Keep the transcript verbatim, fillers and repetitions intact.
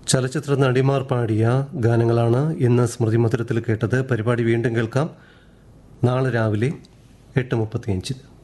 ചലച്ചിത്ര നടിമാർ പാടിയ ഗാനങ്ങളാണ് ഇന്ന് സ്മൃതി മധുരത്തിൽ കേട്ടത്. പരിപാടി വീണ്ടും കേൾക്കാം നാളെ രാവിലെ എട്ട് മുപ്പത്തിയഞ്ചിന്.